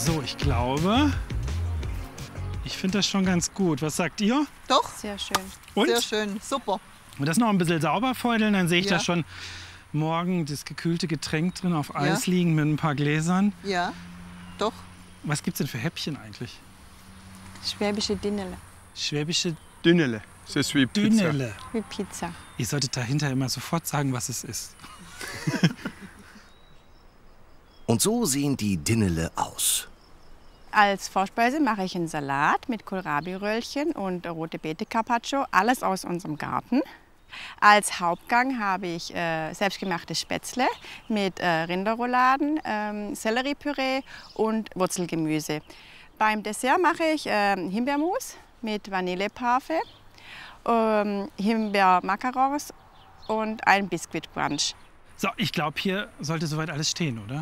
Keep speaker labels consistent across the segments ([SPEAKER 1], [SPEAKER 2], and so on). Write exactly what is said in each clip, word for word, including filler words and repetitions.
[SPEAKER 1] So, ich glaube, ich finde das schon ganz gut. Was sagt ihr?
[SPEAKER 2] Doch,
[SPEAKER 3] Sehr schön.
[SPEAKER 1] Und?
[SPEAKER 2] sehr schön, super.
[SPEAKER 1] Und das noch ein bisschen sauber feudeln, dann sehe ich
[SPEAKER 2] Ja.
[SPEAKER 1] da schon morgen das gekühlte Getränk drin auf Eis
[SPEAKER 2] Ja.
[SPEAKER 1] liegen mit ein paar Gläsern.
[SPEAKER 2] Ja, doch.
[SPEAKER 1] Was gibt es denn für Häppchen eigentlich?
[SPEAKER 3] Schwäbische Dinnele.
[SPEAKER 1] Schwäbische
[SPEAKER 4] Dünnele. Das ist wie Pizza.
[SPEAKER 1] Dünnele.
[SPEAKER 3] Wie Pizza.
[SPEAKER 1] Ihr solltet dahinter immer sofort sagen, was es ist.
[SPEAKER 5] Und so sehen die Dinnele aus.
[SPEAKER 3] Als Vorspeise mache ich einen Salat mit Kohlrabi-Röllchen und rote Beete Carpaccio, alles aus unserem Garten. Als Hauptgang habe ich äh, selbstgemachtes Spätzle mit äh, Rinderrouladen, ähm, Selleriepüree und Wurzelgemüse. Beim Dessert mache ich äh, Himbeermus mit Vanilleparfait, ähm, Himbeer-Macarons und ein Biscuit Crunch.
[SPEAKER 1] So, ich glaube, hier sollte soweit alles stehen, oder?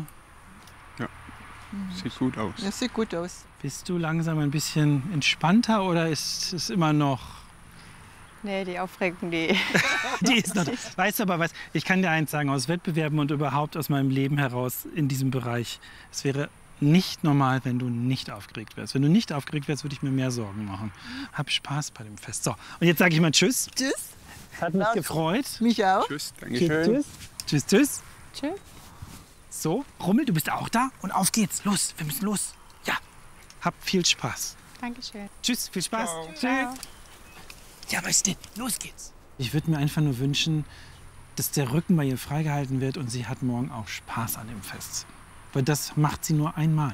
[SPEAKER 4] Sieht gut aus.
[SPEAKER 2] Das sieht gut aus.
[SPEAKER 1] Bist du langsam ein bisschen entspannter oder ist es immer noch...
[SPEAKER 3] Nee, die Aufregung, die...
[SPEAKER 1] Die ist noch, weißt du aber was, ich kann dir eins sagen, aus Wettbewerben und überhaupt aus meinem Leben heraus in diesem Bereich, es wäre nicht normal, wenn du nicht aufgeregt wärst. Wenn du nicht aufgeregt wärst, würde ich mir mehr Sorgen machen. Hab Spaß bei dem Fest. So, und jetzt sage ich mal Tschüss.
[SPEAKER 2] Tschüss.
[SPEAKER 1] Hat mich gefreut.
[SPEAKER 2] Mich auch.
[SPEAKER 4] Tschüss,
[SPEAKER 1] Okay,
[SPEAKER 4] Dankeschön.
[SPEAKER 1] tschüss. Tschüss, tschüss.
[SPEAKER 3] Tschüss.
[SPEAKER 1] So, Rummel, du bist auch da und auf geht's. Los, wir müssen los. Ja, habt viel Spaß.
[SPEAKER 3] Dankeschön.
[SPEAKER 1] Tschüss, viel Spaß.
[SPEAKER 3] Ciao.
[SPEAKER 1] Ja, weißt du, los geht's. Ich würde mir einfach nur wünschen, dass der Rücken bei ihr freigehalten wird und sie hat morgen auch Spaß an dem Fest. Weil das macht sie nur einmal.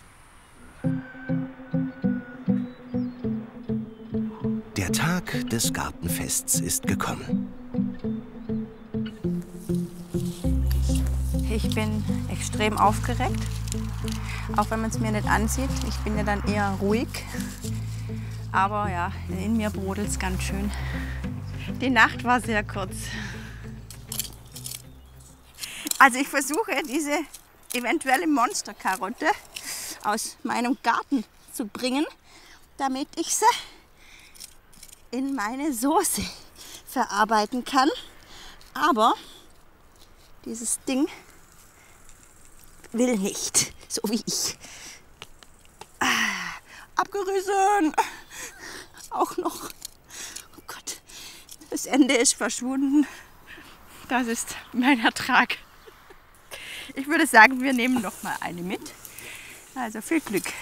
[SPEAKER 5] Der Tag des Gartenfests ist gekommen.
[SPEAKER 3] Ich bin extrem aufgeregt, auch wenn man es mir nicht ansieht. Ich bin ja dann eher ruhig. Aber ja, in mir brodelt es ganz schön. Die Nacht war sehr kurz. Also ich versuche, diese eventuelle Monsterkarotte aus meinem Garten zu bringen, damit ich sie in meine Soße verarbeiten kann. Aber dieses Ding will nicht, so wie ich. Ah, abgerissen. Auch noch. Oh Gott, das Ende ist verschwunden. Das ist mein Ertrag. Ich würde sagen, wir nehmen noch mal eine mit. Also viel Glück.